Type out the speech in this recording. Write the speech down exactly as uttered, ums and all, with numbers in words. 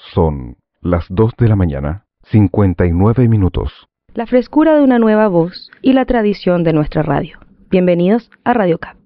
Son las dos de la mañana, cincuenta y nueve minutos. La frescura de una nueva voz y la tradición de nuestra radio. Bienvenidos a Radio Cap.